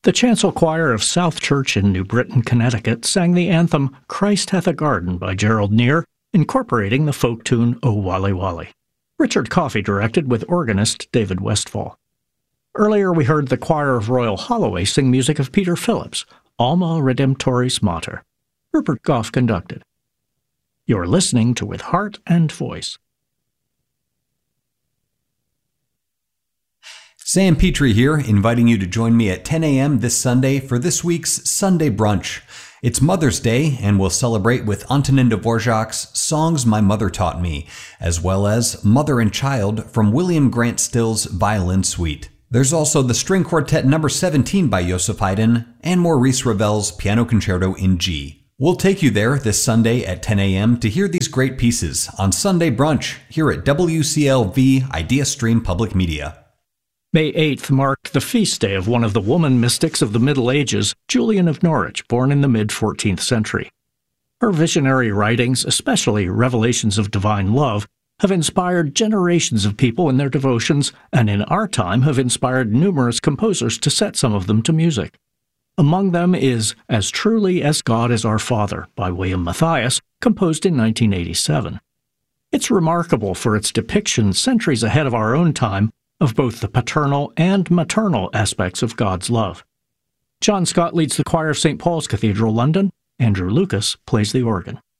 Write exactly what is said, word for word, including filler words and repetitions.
The Chancel Choir of South Church in New Britain, Connecticut, sang the anthem Christ Hath a Garden by Gerald Neer, incorporating the folk tune O Wally Wally. Richard Coffey directed with organist David Westfall. Earlier we heard the choir of Royal Holloway sing music of Peter Phillips, Alma Redemptoris Mater. Rupert Goff conducted. You're listening to With Heart and Voice. Sam Petrie here, inviting you to join me at ten a.m. this Sunday for this week's Sunday Brunch. It's Mother's Day, and we'll celebrate with Antonin Dvorak's Songs My Mother Taught Me, as well as Mother and Child from William Grant Still's Violin Suite. There's also the String Quartet number seventeen by Joseph Haydn, and Maurice Ravel's Piano Concerto in G. We'll take you there this Sunday at ten a.m. to hear these great pieces on Sunday Brunch here at W C L V Idea Stream Public Media. May eighth marked the feast day of one of the woman mystics of the Middle Ages, Julian of Norwich, born in the mid-fourteenth century. Her visionary writings, especially Revelations of Divine Love, have inspired generations of people in their devotions, and in our time have inspired numerous composers to set some of them to music. Among them is As Truly as God is Our Father by William Matthias, composed in nineteen eighty-seven. It's remarkable for its depiction centuries ahead of our own time of both the paternal and maternal aspects of God's love. John Scott leads the choir of Saint Paul's Cathedral, London. Andrew Lucas plays the organ.